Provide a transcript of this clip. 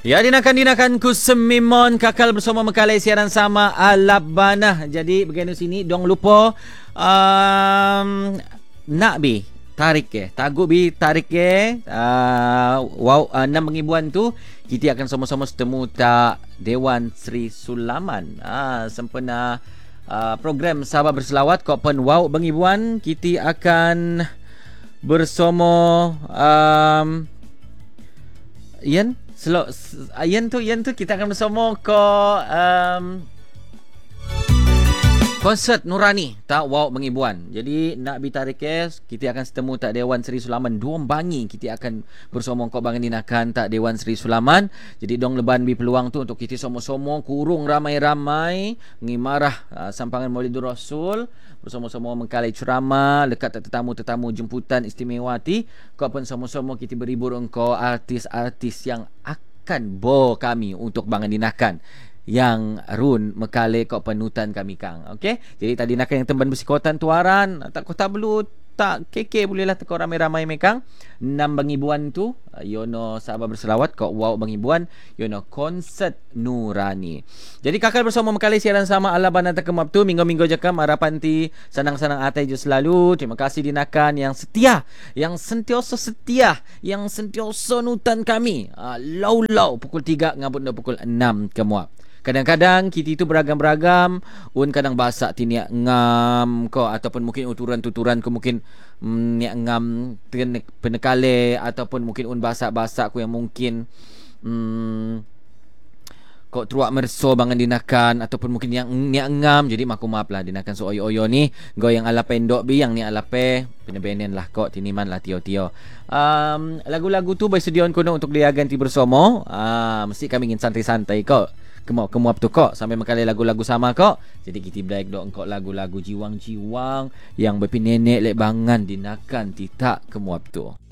Ya, dinakan ku semimon kakal bersama mekalai siaran sama Alabana. Jadi begini sini dong lupa nak bi tarik ke tagu bi tarik ke wow 6 pengibuan tu kita akan sama-sama setemu tak Dewan Sri Sulaman sempena program Sahabat Berselawat kau pen wow pengibuan kita akan bersama Ian tu kita akan bersama ke konsert Nurani tak wow mengibuan. Jadi nak bitarik kita akan setemu tak Dewan Sri Sulaman dua bangi kita akan bersama kau bangan dinakan tak Dewan Sri Sulaman. Jadi dong leban bi peluang tu untuk kita sama-sama kurung ramai-ramai ngimarah sampangan Maulidur Rasul bersama-sama mengkalai ceramah dekat tetamu-tetamu jemputan istimewati. Kau pun sama-sama kita berhibur engkau artis-artis yang akan bawa kami untuk bangan dinakan yang run mekale kau penutan kami kang. Okey. Jadi tadi nak yang temban bersikotan tuaran tak kota belu tak keke bolehlah teko ramai-ramai mekang 6 bangibuan tu yono Sahabat Berselawat kau wow bangibuan yono konsert Nurani. Jadi kakak bersama mekale siaran sama Alabana takemap tu minggu-minggu jakam harapan ti senang-senang atai je selalu. Terima kasih dinakan yang setia, yang sentiasa setia, yang sentiasa nutan kami. Lau-lau pukul 3 ngabut pukul 6 kemuap. Kadang-kadang kita itu beragam-beragam. Kadang bahasa ti niak ngam ko ataupun mungkin uturan-tuturan ko mungkin niak ngam penekale ataupun mungkin bahasa-bahasa ko yang mungkin kok truak merso bangan dinakan ataupun mungkin yang niak ngam. Jadi maku maaf lah dinakan so oyo-oyo ni. Go yang ala pendok bi yang ni ala pe penebenen lah kok tiniman lah tio-tio. Lagu-lagu tu bersediakan kono untuk dia ganti bersama. Mesti kami ingin santai-santai kok. Kemuap tu kok sampai mekali lagu-lagu sama kok. Jadi kita break dok kok lagu-lagu jiwang-jiwang yang bepi nenek lek bangan dinakan tidak kemuap tu.